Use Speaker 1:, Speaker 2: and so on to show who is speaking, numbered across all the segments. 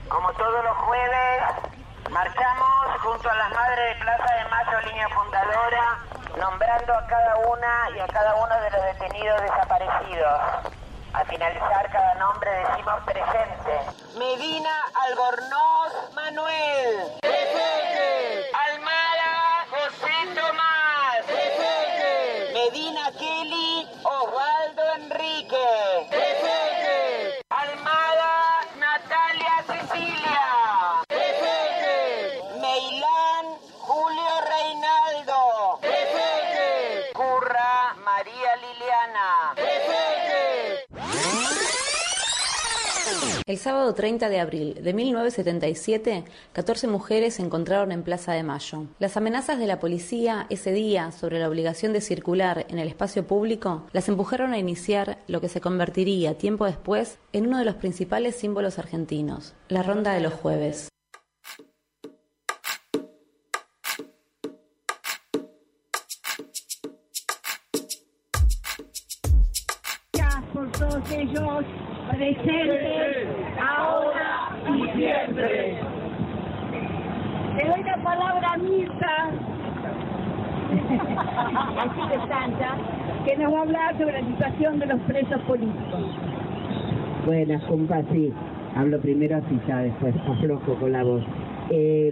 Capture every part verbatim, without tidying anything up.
Speaker 1: Como todos los jueves, marchamos junto a las madres de Plaza de Mayo, línea fundadora, nombrando a cada una y a cada uno de los detenidos desaparecidos. Al finalizar cada nombre decimos presente. Medina Albornoz Manuel. Presente. Almada José Tomás. Presente. Medina Kelly Osvaldo Enrique. Presente. Almada Natalia Cecilia. Presente. Meilán Julio Reinaldo. Presente. Curra María Liliana. Presente.
Speaker 2: El sábado treinta de abril de mil novecientos setenta y siete, catorce mujeres se encontraron en Plaza de Mayo. Las amenazas de la policía ese día sobre la obligación de circular en el espacio público las empujaron a iniciar lo que se convertiría tiempo después en uno de los principales símbolos argentinos, la Ronda de los Jueves.
Speaker 3: Por todos ellos, presentes, ahora y siempre. Le doy la palabra a Mirta, así de Santa, que nos va a hablar sobre la situación de los presos políticos.
Speaker 4: Buenas, compa, sí. Hablo primero así ya después aflojo con la voz. Eh,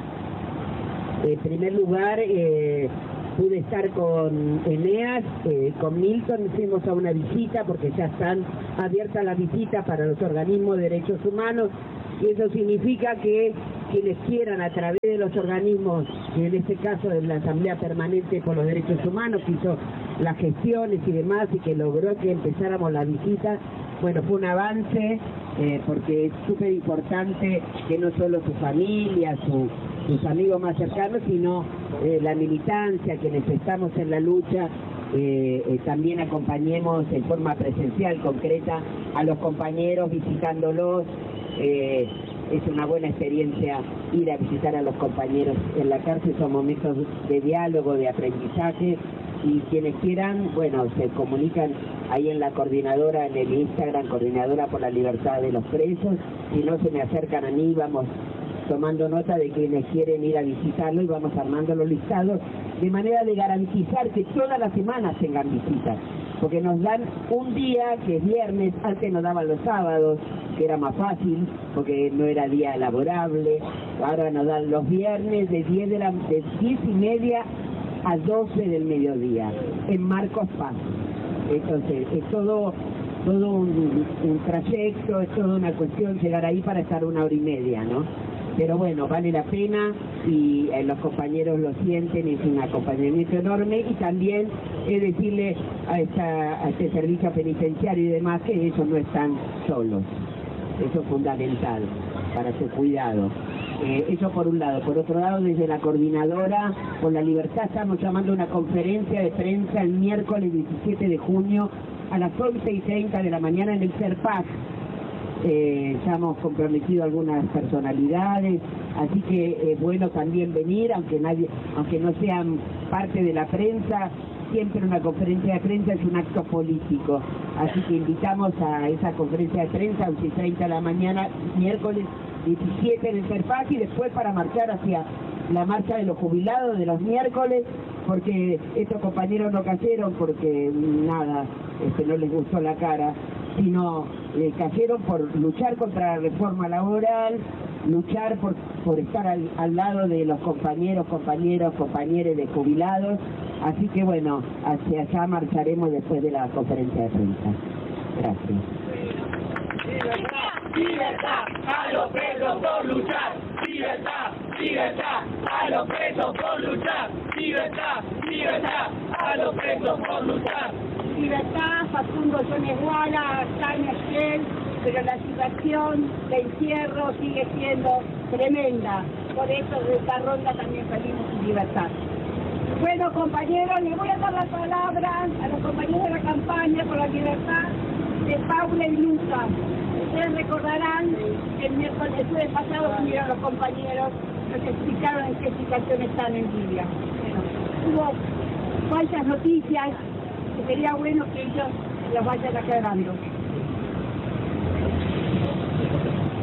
Speaker 4: en primer lugar, eh, pude estar con Eneas, eh, con Milton, fuimos a una visita porque ya están abiertas las visitas para los organismos de derechos humanos y eso significa que quienes quieran a través de los organismos, y en este caso de la Asamblea Permanente por los Derechos Humanos, que hizo las gestiones y demás y que logró que empezáramos la visita, bueno, fue un avance eh, porque es súper importante que no solo su familia, su sus amigos más cercanos, sino eh, la militancia, quienes estamos en la lucha, eh, eh, también acompañemos en forma presencial, concreta, a los compañeros visitándolos. Eh, es una buena experiencia ir a visitar a los compañeros en la cárcel, son momentos de diálogo, de aprendizaje, y quienes quieran, bueno, se comunican ahí en la coordinadora, en el Instagram, Coordinadora por la Libertad de los Presos, si no se me acercan a mí, vamos tomando nota de quienes quieren ir a visitarlo y vamos armando los listados de manera de garantizar que todas las semanas tengan visitas, porque nos dan un día que es viernes, antes nos daban los sábados, que era más fácil porque no era día laborable, ahora nos dan los viernes de diez de la de diez y media a doce del mediodía en Marcos Paz. Entonces es todo todo un, un trayecto, es toda una cuestión llegar ahí para estar una hora y media, ¿no? Pero bueno, vale la pena y eh, los compañeros lo sienten, es un acompañamiento enorme y también es decirle a, esta, a este servicio penitenciario y demás que ellos no están solos. Eso es fundamental para su cuidado. Eh, eso por un lado. Por otro lado, desde la Coordinadora por la Libertad estamos llamando a una conferencia de prensa el miércoles diecisiete de junio a las once y treinta de la mañana en el CERPAC. Eh, ya hemos comprometido algunas personalidades, así que es bueno también venir, aunque nadie, aunque no sean parte de la prensa, siempre una conferencia de prensa es un acto político, así que invitamos a esa conferencia de prensa a once y treinta de la mañana, miércoles diecisiete en el CERPAC, y después para marchar hacia la marcha de los jubilados de los miércoles, porque estos compañeros no cayeron porque nada, este, no les gustó la cara, sino eh, cayeron por luchar contra la reforma laboral, luchar por, por estar al, al lado de los compañeros, compañeros, compañeros de jubilados. Así que bueno, hacia allá marcharemos después de la conferencia de prensa. Gracias.
Speaker 5: Libertad, libertad, a los presos por luchar. Libertad, libertad, a los presos por luchar. Libertad, libertad, a los presos por luchar.
Speaker 3: Libertad, Facundo Yoneguala, Tania Fiel, pero la situación de encierro sigue siendo tremenda. Por eso de esta ronda también salimos en libertad. Bueno, compañeros, les voy a dar la palabra a los compañeros de la campaña por la libertad de Paula y Luca. Ustedes recordarán que el miércoles el pasado vinieron los compañeros, nos explicaron en qué situación están en Libia. Bueno, hubo falsas noticias, que sería bueno que ellos las vayan aclarando.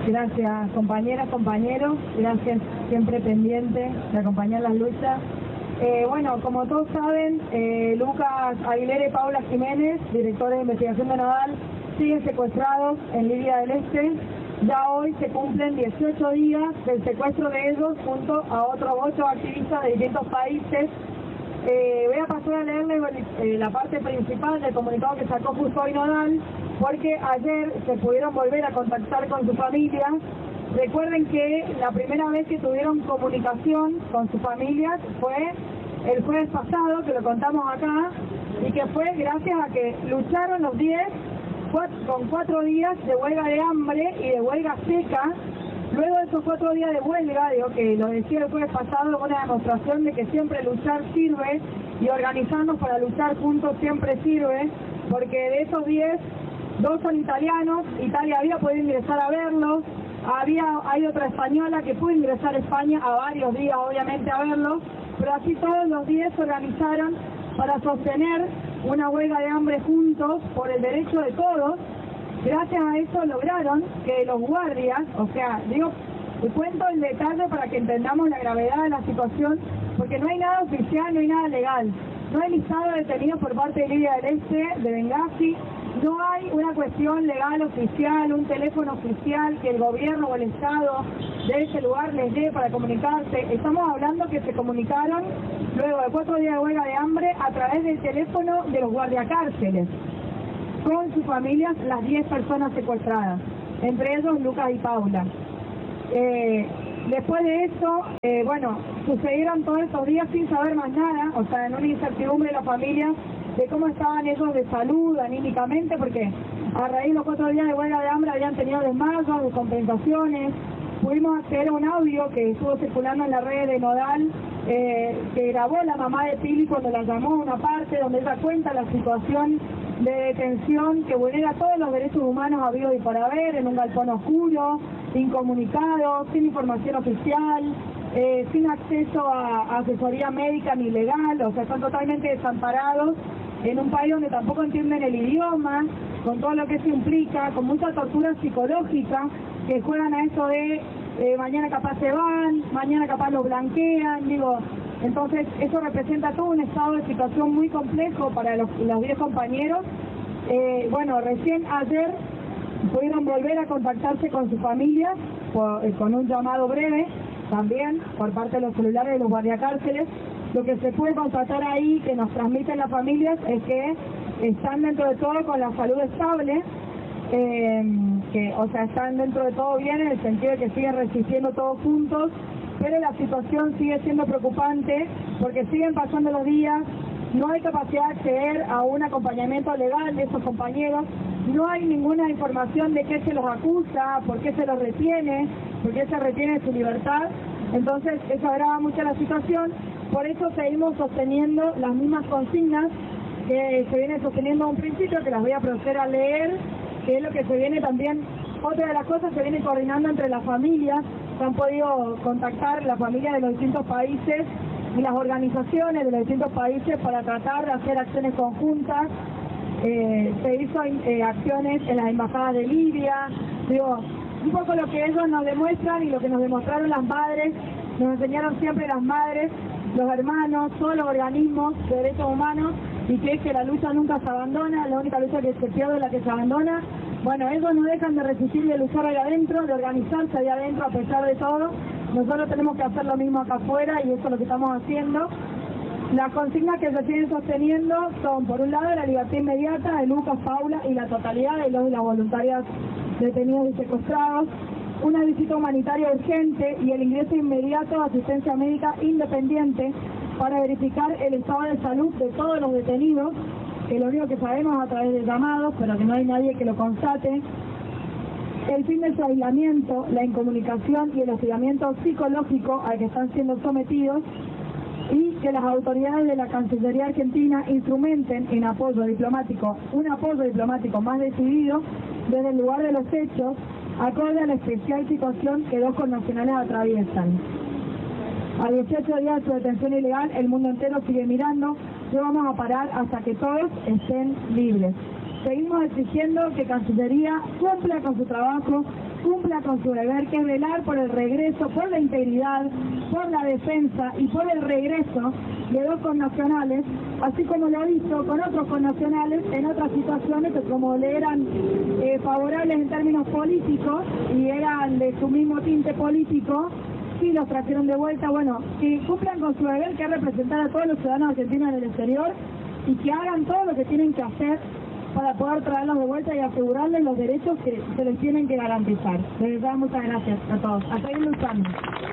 Speaker 6: Gracias, compañeras, compañeros. Gracias, siempre pendiente de acompañar las luchas. Eh, bueno, como todos saben, eh, Lucas Aguilera y Paula Jiménez, directores de investigación de Nodal, siguen secuestrados en Libia del Este. Ya hoy se cumplen dieciocho días del secuestro de ellos junto a otros ocho activistas de distintos países. Eh, voy a pasar a leerles eh, la parte principal del comunicado que sacó justo hoy Nodal, porque ayer se pudieron volver a contactar con su familia. Recuerden que la primera vez que tuvieron comunicación con sus familias fue el jueves pasado, que lo contamos acá, y que fue gracias a que lucharon los diez con cuatro días de huelga de hambre y de huelga seca. Luego de esos cuatro días de huelga, digo que lo decía el jueves pasado, una demostración de que siempre luchar sirve y organizarnos para luchar juntos siempre sirve, porque de esos diez, dos son italianos. Italia había podido ingresar a verlos, había hay otra española que pudo ingresar a España a varios días obviamente a verlos, pero así todos los diez se organizaron para sostener una huelga de hambre juntos por el derecho de todos. Gracias a eso lograron que los guardias, o sea, digo, te cuento el detalle para que entendamos la gravedad de la situación, porque no hay nada oficial, no hay nada legal. No hay listado de detenidos por parte de Libia del Este, de Benghazi, no hay una cuestión legal oficial, un teléfono oficial que el gobierno o el Estado de ese lugar les dé para comunicarse. Estamos hablando que se comunicaron luego de cuatro días de huelga de hambre a través del teléfono de los guardiacárceles, con sus familias, las diez personas secuestradas, entre ellos Lucas y Paula. Eh, después de eso, eh, bueno, sucedieron todos estos días sin saber más nada, o sea, en una incertidumbre de las familias de cómo estaban ellos de salud, anímicamente, porque a raíz de los cuatro días de huelga de hambre habían tenido desmayos, descompensaciones. Pudimos acceder a un audio que estuvo circulando en la red de Nodal, eh, que grabó la mamá de Pili cuando la llamó a una parte, donde ella cuenta la situación de detención que vulnera todos los derechos humanos habidos y por haber, en un galpón oscuro, incomunicado, sin información oficial, eh, sin acceso a, a asesoría médica ni legal, o sea, están totalmente desamparados en un país donde tampoco entienden el idioma, con todo lo que eso implica, con mucha tortura psicológica, que juegan a eso de eh, mañana capaz se van, mañana capaz lo blanquean, digo, entonces eso representa todo un estado de situación muy complejo para los, los diez compañeros. Eh, bueno, recién ayer pudieron volver a contactarse con sus familias por, eh, con un llamado breve, también por parte de los celulares de los guardiacárceles. Lo que se puede constatar ahí, que nos transmiten las familias, es que están dentro de todo con la salud estable, eh, que, o sea, están dentro de todo bien en el sentido de que siguen resistiendo todos juntos, pero la situación sigue siendo preocupante porque siguen pasando los días, no hay capacidad de acceder a un acompañamiento legal de esos compañeros, no hay ninguna información de qué se los acusa, por qué se los retiene, por qué se retiene su libertad. Entonces eso agrava mucho la situación. Por eso seguimos sosteniendo las mismas consignas que se vienen sosteniendo a un principio, que las voy a proceder a leer, que es lo que se viene también, otra de las cosas se viene coordinando entre las familias, se han podido contactar las familias de los distintos países y las organizaciones de los distintos países para tratar de hacer acciones conjuntas. Eh, se hizo eh, acciones en las embajadas de Libia, digo, un poco lo que ellos nos demuestran y lo que nos demostraron las madres, nos enseñaron siempre las madres, los hermanos, todos los organismos de derechos humanos, y que es que la lucha nunca se abandona, la única lucha que se pierde es la que se abandona. Bueno, ellos no dejan de resistir y de luchar ahí adentro, de organizarse ahí adentro a pesar de todo. Nosotros tenemos que hacer lo mismo acá afuera y eso es lo que estamos haciendo. Las consignas que se siguen sosteniendo son, por un lado, la libertad inmediata de Lucas, Paula y la totalidad de los y las voluntarias detenidos y secuestrados, una visita humanitaria urgente y el ingreso inmediato a asistencia médica independiente para verificar el estado de salud de todos los detenidos, que lo único que sabemos a través de llamados, pero que no hay nadie que lo constate. El fin de su aislamiento, la incomunicación y el hostigamiento psicológico al que están siendo sometidos, y que las autoridades de la Cancillería Argentina instrumenten en apoyo diplomático, un apoyo diplomático más decidido desde el lugar de los hechos, acorde a la especial situación que dos connacionales atraviesan. A dieciocho días de su detención ilegal, el mundo entero sigue mirando. No vamos a parar hasta que todos estén libres. seguimos exigiendo que Cancillería cumpla con su trabajo, cumpla con su deber, que es velar por el regreso, por la integridad, por la defensa y por el regreso de dos connacionales, así como lo ha visto con otros connacionales en otras situaciones que como le eran eh, favorables en términos políticos y eran de su mismo tinte político, sí los trajeron de vuelta. Bueno, que cumplan con su deber, que es representar a todos los ciudadanos argentinos en el exterior, y que hagan todo lo que tienen que hacer para poder traerlos de vuelta y asegurarles los derechos que se les tienen que garantizar. De verdad, muchas gracias a todos. A seguir luchando.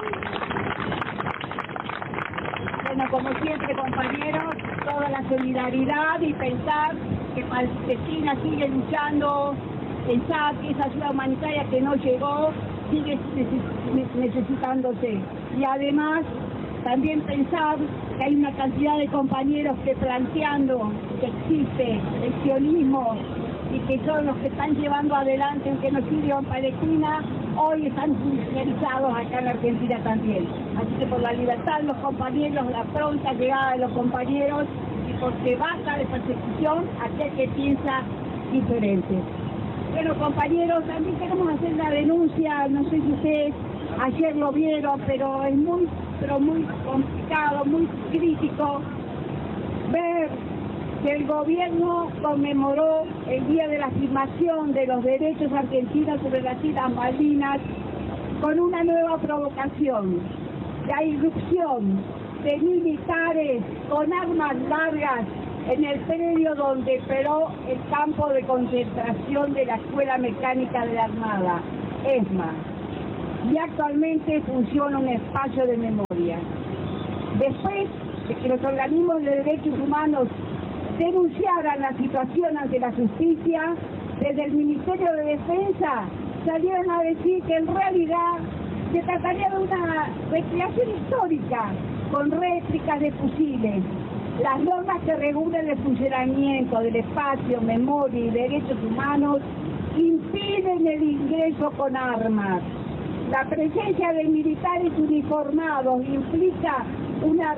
Speaker 3: Bueno, como siempre, compañeros, toda la solidaridad y pensar que Palestina sigue luchando, pensar que esa ayuda humanitaria que no llegó sigue necesitándose. Y además, también pensar que hay una cantidad de compañeros que planteando que existe el sionismo y que son los que están llevando adelante un genocidio en Palestina, hoy están judicializados acá en Argentina también. Así que por la libertad de los compañeros, la pronta llegada de los compañeros, y porque basta de persecución aquel que piensa diferente. Bueno, compañeros, también queremos hacer una denuncia, no sé si ustedes ayer lo vieron, pero es muy, pero muy complicado, muy crítico ver que el gobierno conmemoró el día de la afirmación de los derechos argentinos sobre las Islas Malvinas con una nueva provocación, la irrupción de militares con armas largas en el predio donde operó el campo de concentración de la Escuela Mecánica de la Armada, ESMA, y actualmente funciona un espacio de memoria. Después de que los organismos de derechos humanos denunciaran la situación ante la justicia, desde el Ministerio de Defensa salieron a decir que en realidad se trataría de una recreación histórica con réplicas de fusiles. Las normas que regulan el funcionamiento del espacio, memoria y derechos humanos impiden el ingreso con armas. La presencia de militares uniformados implica una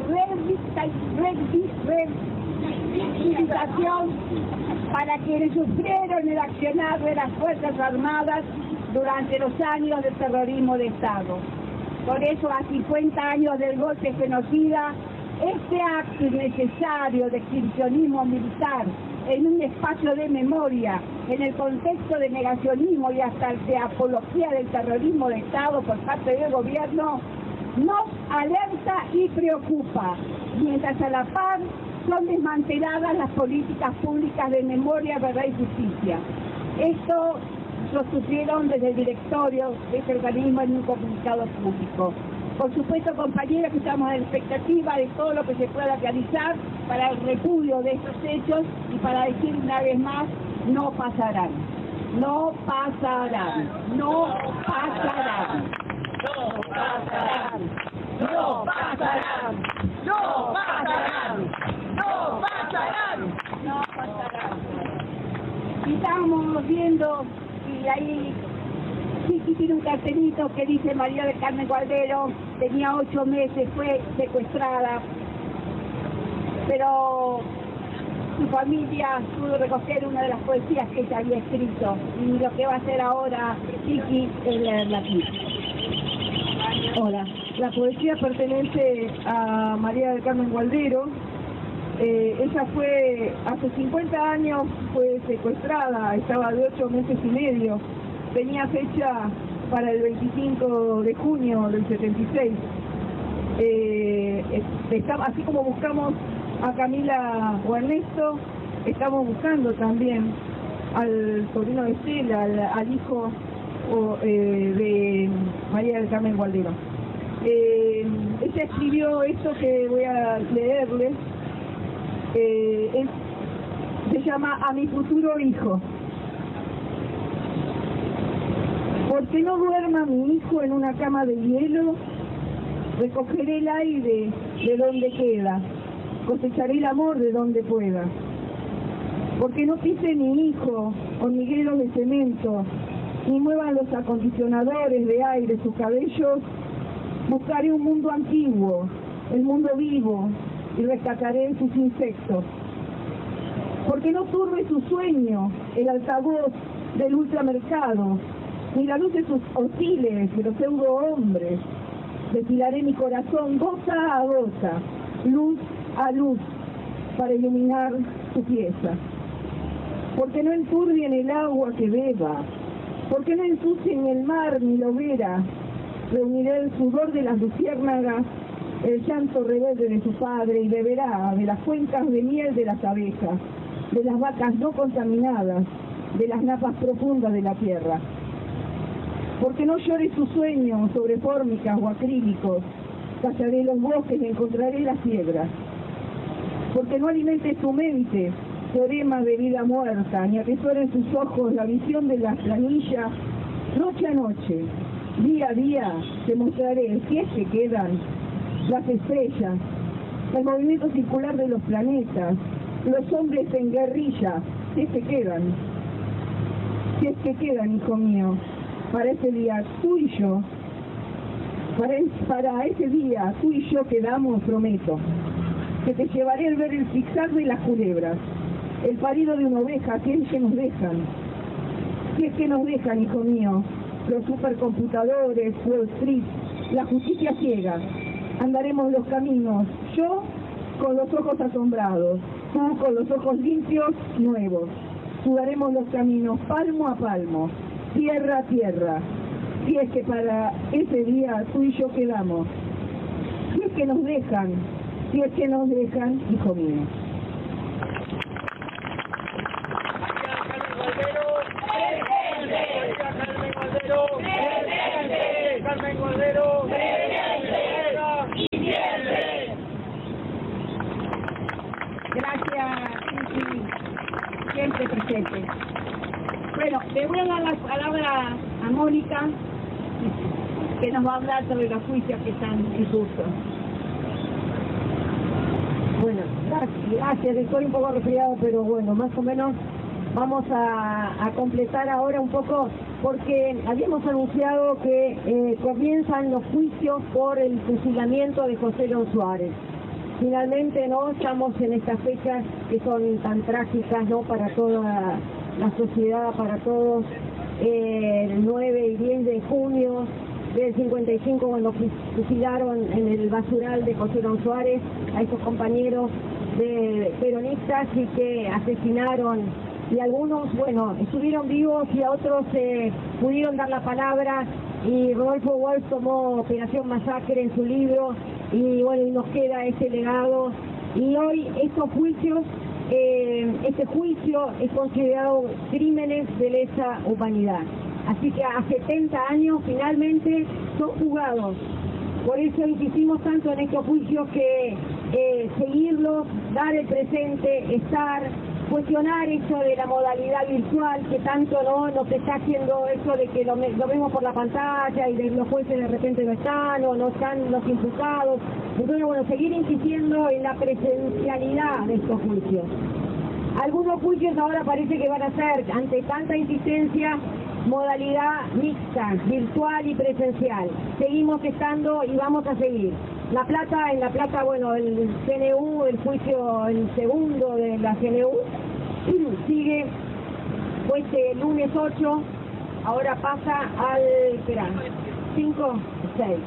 Speaker 3: revictimización para quienes sufrieron el accionar de las Fuerzas Armadas durante los años del terrorismo de Estado. Por eso, a cincuenta años del golpe genocida, este acto innecesario de exhibicionismo militar en un espacio de memoria, en el contexto de negacionismo y hasta de apología del terrorismo de Estado por parte del gobierno, nos alerta y preocupa, mientras a la par son desmanteladas las políticas públicas de memoria, verdad y justicia. Esto lo sufrieron desde el directorio de este organismo en un comunicado público. Por supuesto, compañeros, que estamos en expectativa de todo lo que se pueda realizar para el repudio de estos hechos y para decir una vez más, no pasarán, no pasarán, no pasarán, no pasarán, no pasarán, no pasarán, no pasarán, no pasarán. Y estamos viendo, y ahí sí, sí tiene un cartelito que dice María del Carmen Gualdero, tenía ocho meses, fue secuestrada, pero su familia pudo recoger una de las poesías que ella había escrito, y lo que va a hacer ahora Chiqui es leerla aquí.
Speaker 6: Hola, la poesía pertenece a María del Carmen Gualdero. Eh, ella fue, hace cincuenta años fue secuestrada, estaba de ocho meses y medio. Tenía fecha para el veinticinco de junio del setenta y seis. Eh, está, así como buscamos a Camila o Ernesto, estamos buscando también al sobrino de Estela, al, al hijo o, eh, de María del Carmen Gualdero. Eh, ella escribió esto que voy a leerles, eh, es, se llama A mi futuro hijo. Porque no duerma mi hijo en una cama de hielo, recogeré el aire de donde queda, cosecharé el amor de donde pueda. Porque no pise mi hijo hormigueros de cemento, ni muevan los acondicionadores de aire sus cabellos, buscaré un mundo antiguo, el mundo vivo, y rescataré sus insectos.
Speaker 3: porque no turbe su sueño el altavoz del ultramercado, ni la luz de sus hostiles, de los pseudo hombres. Desfilaré mi corazón gota a gota, luz a luz, para iluminar su pieza. Porque no enturbien el agua que beba, porque no ensucien el mar ni la hoguera. Reuniré el sudor de las luciérnagas, el llanto rebelde de su padre, y beberá de las cuencas de miel de las abejas, de las vacas no contaminadas, de las napas profundas de la tierra. Porque no llore su sueño sobre fórmicas o acrílicos, callaré los bosques y encontraré las piedras. Porque no alimente su mente teoremas de vida muerta, ni atesore en sus ojos la visión de la planilla, noche a noche, día a día, te mostraré, si es que quedan, las estrellas, el movimiento circular de los planetas, los hombres en guerrilla, si es que quedan, si es que quedan, hijo mío, para ese día, tú y yo, para, para ese día, tú y yo quedamos, prometo, que te llevaré al ver el zigzag de las culebras, el parido de una oveja, si es que nos dejan, si es que nos dejan, hijo mío, los supercomputadores, Wall Street, la justicia ciega. Andaremos los caminos, yo con los ojos asombrados, tú con los ojos limpios, nuevos. Sudaremos los caminos palmo a palmo, tierra a tierra, si es que para ese día tú y yo quedamos. Si es que nos dejan, si es que nos dejan, hijo mío.
Speaker 5: Carmen Cordero,
Speaker 3: Gracias, sí, siempre presente. Bueno, le voy a dar la palabra a Mónica, que nos va a hablar sobre los juicios que están en curso.
Speaker 6: Bueno, gracias, gracias, estoy un poco resfriado, pero bueno, más o menos vamos a, a completar ahora un poco, porque habíamos anunciado que eh, comienzan los juicios por el fusilamiento de José León Suárez. Finalmente, ¿no?, estamos en estas fechas que son tan trágicas, ¿no?, para toda la sociedad, para todos, eh, el nueve y diez de junio del cincuenta y cinco, cuando fusilaron en el basural de José León Suárez a estos compañeros de peronistas y que asesinaron, y algunos, bueno, estuvieron vivos y a otros eh, pudieron dar la palabra, y Rodolfo Walsh tomó Operación Masacre en su libro, y bueno, y nos queda ese legado, y hoy estos juicios, eh, este juicio es considerado crímenes de lesa humanidad, así que a setenta años finalmente son juzgados. Por eso insistimos tanto en estos juicios, que eh, seguirlos, dar el presente, estar, cuestionar eso de la modalidad virtual, que tanto no nos está haciendo eso de que lo, lo vemos por la pantalla y de los jueces de repente no están o no están los imputados. Entonces, bueno, seguir insistiendo en la presencialidad de estos juicios. Algunos juicios ahora parece que van a ser, ante tanta insistencia, modalidad mixta, virtual y presencial. Seguimos estando y vamos a seguir. La Plata, en La Plata, bueno, el C N U, el juicio, el segundo de la C N U, sigue, fue este lunes ocho, ahora pasa al, espera, cinco, seis.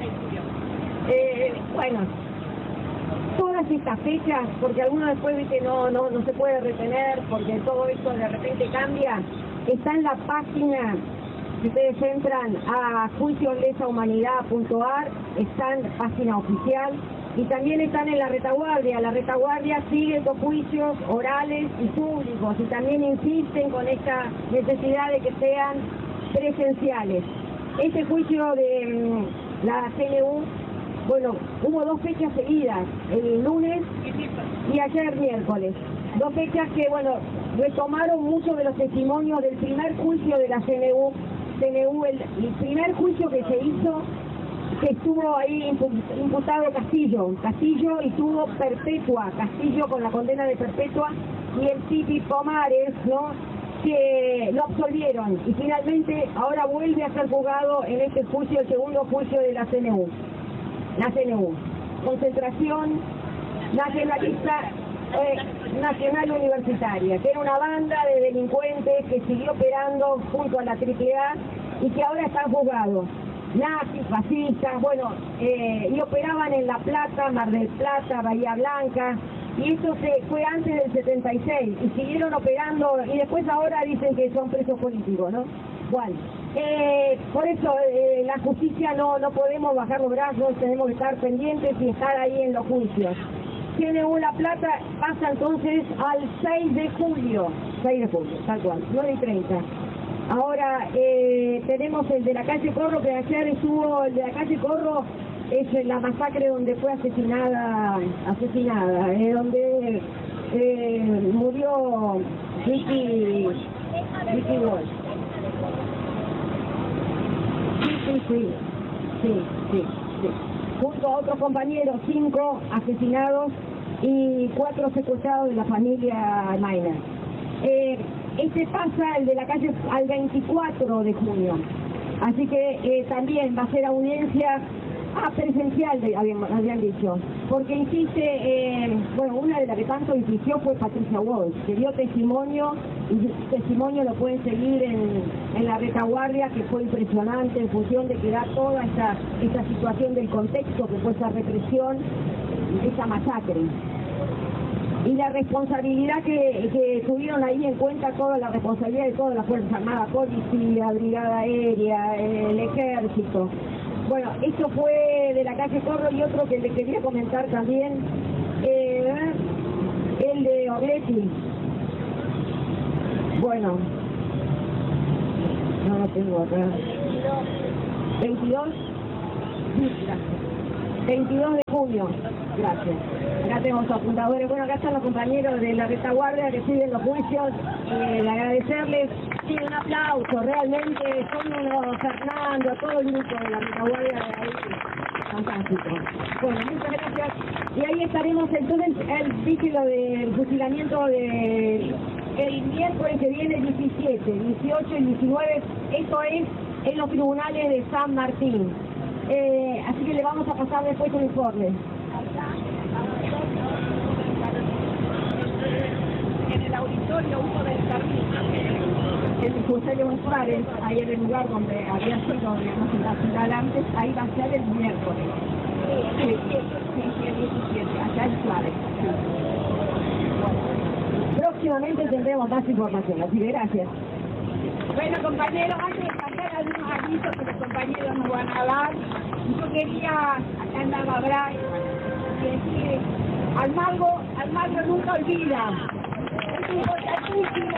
Speaker 6: Eh, bueno, todas estas fechas, porque algunos después dicen que no, no, no se puede retener, porque todo esto de repente cambia, está en la página. Si ustedes entran a juicios lesa humanidad punto a r, está en página oficial, y también están en la retaguardia. La retaguardia sigue estos juicios orales y públicos, y también insisten con esta necesidad de que sean presenciales. Este juicio de um, la C N U, bueno, hubo dos fechas seguidas, el lunes y ayer miércoles. Dos fechas que, bueno, retomaron muchos de los testimonios del primer juicio de la C N U. C N U, el, el primer juicio que se hizo, que estuvo ahí imputado Castillo, Castillo y tuvo perpetua, Castillo con la condena de perpetua, y el Pipi Pomares, ¿no?, que lo absolvieron, y finalmente ahora vuelve a ser juzgado en este juicio, el segundo juicio de la C N U. La C N U, concentración nacionalista, eh,
Speaker 3: Nacional Universitaria, que era una banda de delincuentes que siguió operando junto a la Triple A y que ahora están juzgados. Nazis, fascistas, bueno, eh, y operaban en La Plata, Mar del Plata, Bahía Blanca, y eso se, fue antes del setenta y seis, y siguieron operando, y después ahora dicen que son presos políticos, ¿no? Bueno, eh, por eso eh, la justicia no, no podemos bajar los brazos, tenemos que estar pendientes y estar ahí en los juicios. T N U La Plata pasa entonces al seis de julio, seis de julio, tal cual, nueve y treinta. Ahora eh, tenemos el de la calle Corro, que ayer estuvo, el de la calle Corro es la masacre donde fue asesinada, asesinada, eh, donde eh, murió Vicky, Vicky Walsh. Sí, sí, sí, sí, sí, sí. Junto a otros compañeros, cinco asesinados y cuatro secuestrados de la familia Mainer. Eh, este pasa, el de la calle, al veinticuatro de junio, así que eh, también va a ser audiencia ah, presencial, de, habían, habían dicho, porque insiste, eh, bueno, una de las que tanto insistió fue Patricia Walsh, que dio testimonio, y su testimonio lo pueden seguir en, en la retaguardia, que fue impresionante en función de que da toda esta, esta situación del contexto, que fue esa represión, esa masacre. Y la responsabilidad que, que tuvieron ahí en cuenta, toda la responsabilidad de todas las Fuerzas Armadas, Policía, Brigada Aérea, el Ejército. Bueno, esto fue de la calle Corro, y otro que le quería comentar también, eh, el de Orletti. Bueno, no lo tengo acá. veintidós, veintidós de junio, gracias. Acá tenemos a los fundadores, bueno, acá están los compañeros de la retaguardia que siguen los juicios, eh, de agradecerles, sí, un aplauso, realmente son unos Fernando, a todo el grupo de la retaguardia de ahí, fantástico. Bueno, muchas gracias, y ahí estaremos entonces, el título del fusilamiento de el miércoles que viene, diecisiete, dieciocho y diecinueve, esto es en los tribunales de San Martín. Eh, así que le vamos a pasar después un informe. En el auditorio uno del Carmín, el José Suárez, ahí en el lugar donde había sido, digamos, la ciudad antes, ahí va a ser el miércoles. Sí, sí, sí, el diecisiete, allá en Suárez. Sí. Bueno, próximamente tendremos más información, así que gracias. Bueno, compañeros, antes de pasar algunos avisos que los compañeros nos van a dar, yo quería, acá andaba Bray, decir, Almagro, Almagro nunca olvida. Es importantísimo,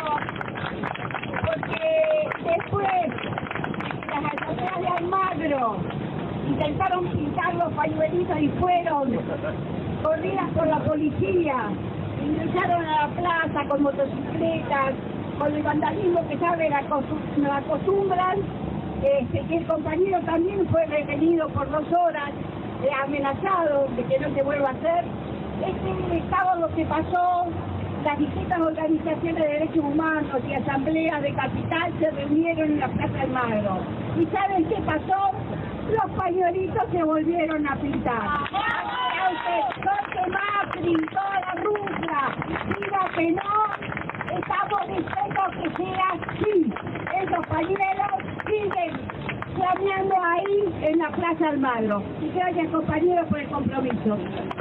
Speaker 3: porque después las autoridades de Almagro intentaron pintar los pañuelitos y fueron corridas por la policía, ingresaron a la plaza con motocicletas, con el vandalismo que saben nos acostumbran, este, que el compañero también fue retenido por dos horas, eh, amenazado de que no se vuelva a hacer. Este sábado que pasó, las distintas organizaciones de derechos humanos y asambleas de capital se reunieron en la Plaza Almagro. ¿Y saben qué pasó? Los pañuelitos se volvieron a pintar. Jorge Macri, toda la ruta, diga que no, estamos diciendo que sea así. Esos pañuelos siguen flameando ahí en la Plaza Almagro. Y gracias, compañeros, por el compromiso.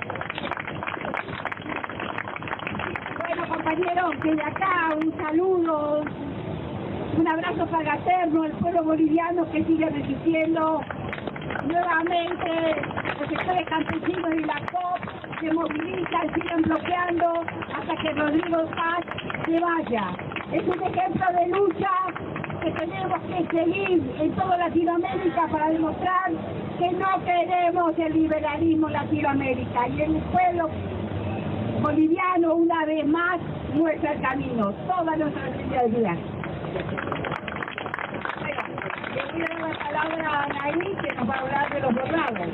Speaker 3: Bueno, compañeros, desde acá un saludo, un abrazo fraterno al pueblo boliviano que sigue resistiendo. Nuevamente, los sectores campesinos y la C O P se movilizan, siguen bloqueando hasta que Rodrigo Paz se vaya. Es un ejemplo de lucha que tenemos que seguir en toda Latinoamérica para demostrar que no queremos el liberalismo en Latinoamérica. Y el pueblo boliviano, una vez más, muestra el camino. Toda nuestra solidaridad. Le voy a dar la palabra a Anaí, que nos va a hablar de los borrados.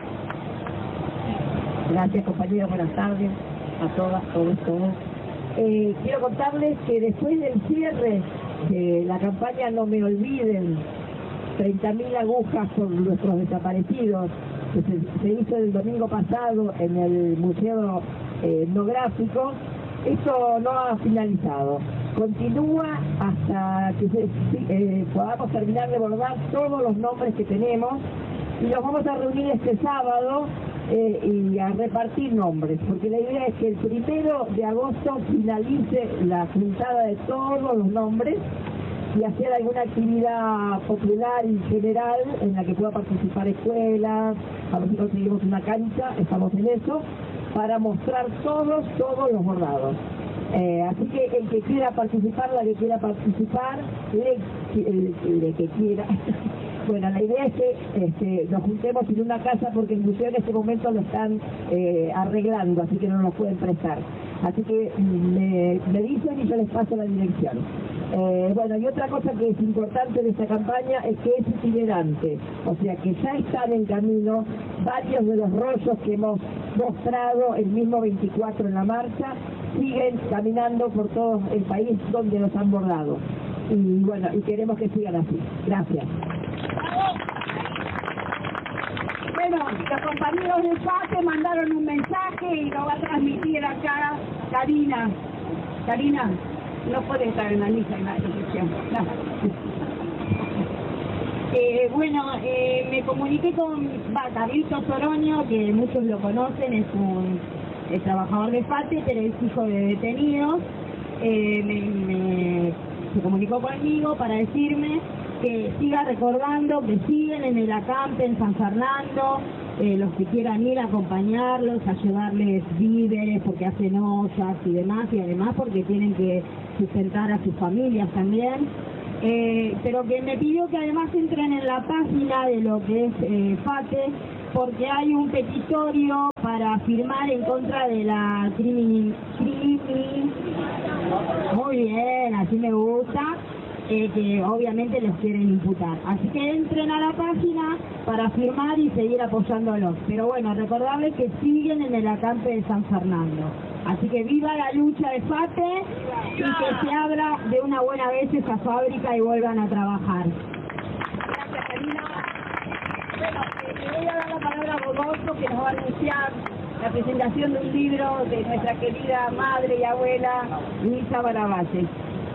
Speaker 4: Gracias, compañeros, buenas tardes a todas, todos, todos. Eh, quiero contarles que después del cierre de la campaña No Me Olviden, treinta mil agujas por nuestros desaparecidos, que se, se hizo el domingo pasado en el Museo eh, Etnográfico,
Speaker 3: esto no ha finalizado. Continúa hasta que se, eh, podamos terminar de bordar todos los nombres que tenemos y nos vamos a reunir este sábado eh, y a repartir nombres, porque la idea es que el primero de agosto finalice la juntada de todos los nombres y hacer alguna actividad popular y general en la que pueda participar escuelas, a ver si conseguimos una cancha, estamos en eso, para mostrar todos, todos los bordados. Eh, así que el que quiera participar, la que quiera participar, le, el, el que quiera. Bueno, la idea es que este, nos juntemos en una casa porque el museo en este momento lo están eh, arreglando, así que no nos pueden prestar. Así que me, me dicen y yo les paso la dirección. Eh, bueno, y otra cosa que es importante de esta campaña es que es itinerante, o sea que ya están en camino varios de los rollos que hemos mostrado el mismo veinticuatro en la marcha, siguen caminando por todo el país donde los han bordado. Y bueno, y queremos que sigan así. Gracias. Bueno, los compañeros de F A T E mandaron un mensaje y lo va a transmitir acá Karina. Karina, no puede estar en la misa en la ejecución. No.
Speaker 7: Eh, bueno, eh, me comuniqué con Carlito Soroño, que muchos lo conocen, es un el trabajador de F A T E, pero es hijo de detenidos. Eh, me, me, se comunicó conmigo para decirme que siga recordando que siguen en el acampe en San Fernando, eh, los que quieran ir a acompañarlos, a llevarles víveres porque hacen ollas y demás, y además porque tienen que sustentar a sus familias también. Eh, pero que me pidió que además entren en la página de lo que es eh, F A T E, porque hay un petitorio para firmar en contra de la crimin... crimin... Muy bien, así me gusta. Eh, que obviamente los quieren imputar. Así que entren a la página para firmar y seguir apoyándolos. Pero bueno, recordarles que siguen en el acampe de San Fernando. Así que viva la lucha de F A T E y que se abra de una buena vez esa fábrica y vuelvan a trabajar.
Speaker 3: Gracias, Karina. Bueno, eh, le voy a dar la palabra a Rodolfo, que nos va a anunciar la presentación de un libro de nuestra querida madre y abuela, Luisa Baravalle.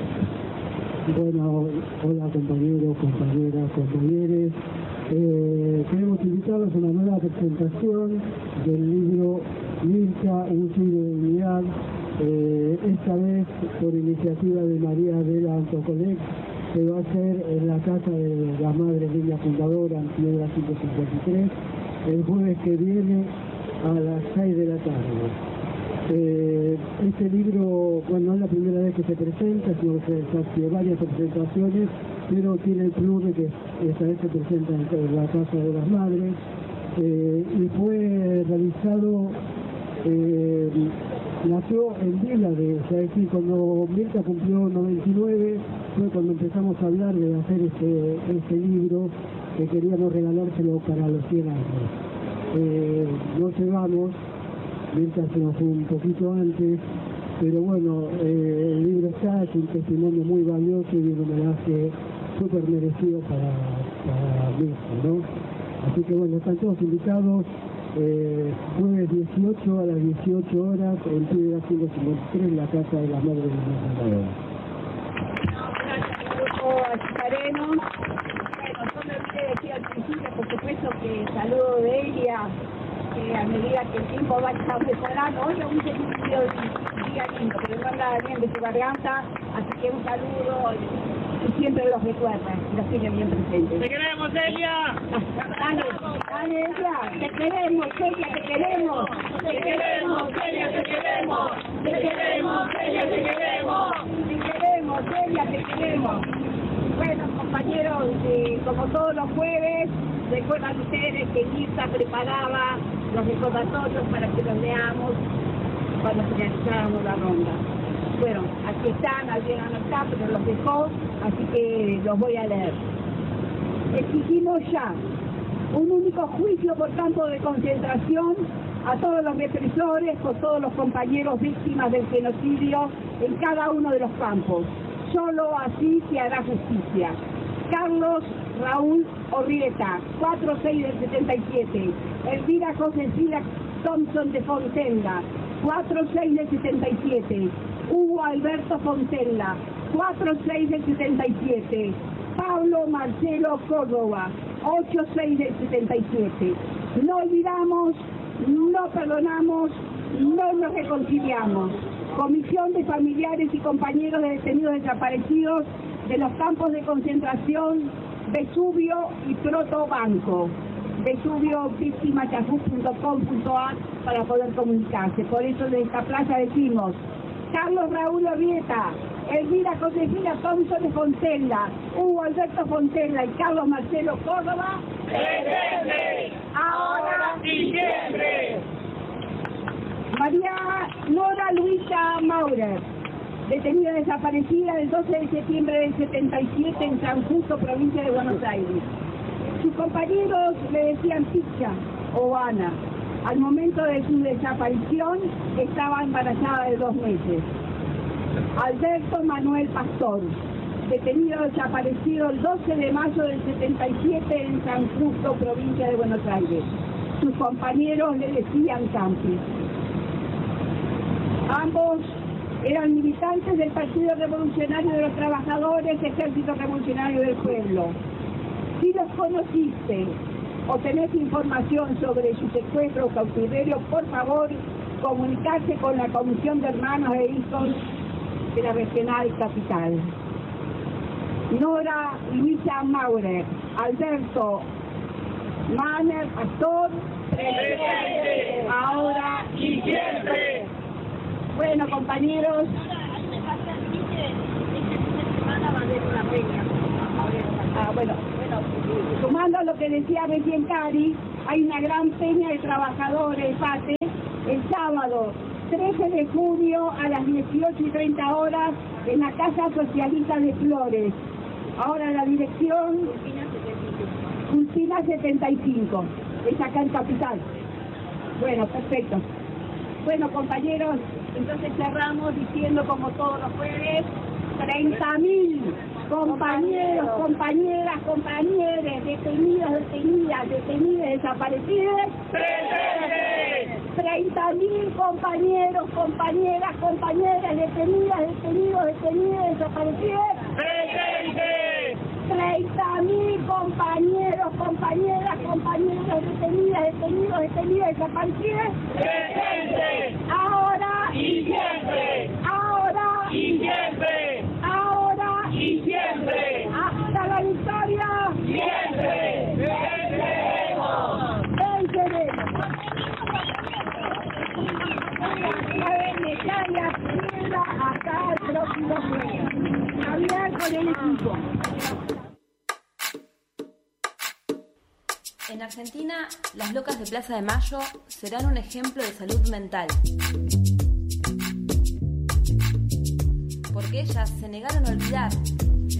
Speaker 8: Bueno, hola compañeros, compañeras, compañeros. Eh, queremos invitarlos a una nueva presentación del libro Mirta, un siglo de unidad, eh, esta vez por iniciativa de María Adela Antocolec, que va a ser en la casa de la Madre Niña Fundadora, en Piedra ciento cincuenta y tres, el jueves que viene a las seis de la tarde. Eh, este libro, bueno, no es la primera vez que se presenta, sino que se hace varias presentaciones, pero tiene el plus de que esta vez se presenta en la Casa de las Madres, eh, y fue realizado, eh, nació en Vila de, o sea, es decir, cuando Mirta cumplió noventa y nueve, fue cuando empezamos a hablar de hacer este, este libro, que queríamos regalárselo para los cien años. Eh, no llevamos, Mirta se nos fue un poquito antes, pero bueno, eh, el libro está, es un testimonio muy valioso y un homenaje súper merecido para, para Mirta, ¿no? Así que bueno, están todos invitados, eh, jueves dieciocho a las dieciocho horas, en Piedra ciento cincuenta y tres, en la Casa de las Madres de la Fundadora.
Speaker 3: Gracias, grupo Achicareno. Bueno, yo me olvidé decir al principio, por supuesto, que saludo de ella, que a medida que el tiempo va a estar mejorando, hoy aún se un día, día lindo, pero no anda bien de su garganta, así que un saludo y siempre los recuerda, los tiene bien presentes.
Speaker 5: ¡Te queremos, Elia!
Speaker 3: Dale, dale, Elia, te queremos, Elia, te queremos,
Speaker 5: ¡Te queremos, Elia, te queremos! ¡Te queremos, Elia, te queremos!
Speaker 3: te queremos, Elia, te queremos. Bueno, compañeros, eh, como todos los jueves, recuerdan ustedes que Mirta preparaba los recordatorios para que los leamos cuando finalizáramos la ronda. Bueno, aquí están, alguien no está, pero los dejó, así que los voy a leer. Exigimos ya un único juicio por campo de concentración a todos los represores, por todos los compañeros víctimas del genocidio en cada uno de los campos. Solo así se hará justicia. Carlos Raúl Orrieta, cuatro seis del setenta y siete. Elvira Josefina Thompson de Fontenga, cuatro seis del setenta y siete. Hugo Alberto Fontella, cuatro seis del setenta y siete. Pablo Marcelo Córdoba, ocho seis del setenta y siete. No olvidamos, no perdonamos, no nos reconciliamos. Comisión de Familiares y Compañeros de Detenidos Desaparecidos de los campos de concentración Vesubio y Protobanco. Vesubio víctima yahoo punto com punto a para poder comunicarse. Por eso de esta plaza decimos: Carlos Raúl Orrieta, Elvira Josefina Thompson de Fontella, Hugo Alberto Fontella y Carlos Marcelo Córdoba.
Speaker 5: ¡Presente!
Speaker 3: Ahora
Speaker 5: y siempre.
Speaker 3: María Nora Luisa Maurer, detenida desaparecida el doce de septiembre del setenta y siete en San Justo, provincia de Buenos Aires. Sus compañeros le decían Picha o Ana. Al momento de su desaparición estaba embarazada de dos meses. Alberto Manuel Pastor, detenido desaparecido el doce de mayo del setenta y siete en San Justo, provincia de Buenos Aires. Sus compañeros le decían Campi. Ambos eran militantes del Partido Revolucionario de los Trabajadores, Ejército Revolucionario del Pueblo. Si los conociste o tenés información sobre su secuestro o cautiverio, por favor, comunicarse con la Comisión de Hermanos e Hijos de la Regional Capital. Nora Luisa Maurer, Alberto Maner Pastor,
Speaker 5: presente,
Speaker 3: ahora
Speaker 5: y siempre.
Speaker 3: Bueno, compañeros, ah, bueno, bueno, sumando a lo que decía recién Cari, hay una gran peña de trabajadores, PATE, el sábado trece de junio a las dieciocho y treinta horas en la Casa Socialista de Flores. Ahora la dirección Justina setenta y cinco, es acá en Capital. Bueno, perfecto. Bueno, compañeros, entonces cerramos diciendo, como todos los jueves, treinta mil compañeros, compañeras, compañeros, detenidos, detenidas, detenidas, desaparecidas.
Speaker 5: ¡Presente!
Speaker 3: treinta mil compañeros, compañeras, compañeras, detenidas, detenidos, detenidas, desaparecidas.
Speaker 5: ¡Presente!
Speaker 3: treinta mil compañeros, compañeras, compañeras, detenidas, detenidos, detenidas, desaparecidas.
Speaker 5: ¡Presente!
Speaker 3: Ahora
Speaker 5: y siempre.
Speaker 3: Ahora
Speaker 5: y siempre.
Speaker 3: Ahora
Speaker 5: y siempre.
Speaker 3: Hasta la victoria.
Speaker 5: Siempre. Venceremos.
Speaker 3: Venceremos. Hasta el próximo jueves. Hablar con el equipo.
Speaker 2: En Argentina, las locas de Plaza de Mayo serán un ejemplo de salud mental. Porque ellas se negaron a olvidar